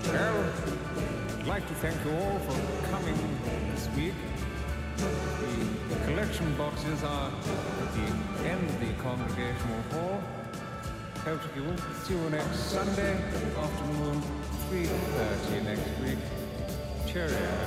Well, I'd like to thank you all for coming this week. The collection boxes are at the end of the congregational hall. Hope you will see you next Sunday afternoon, 3:30 next week. Cheerio.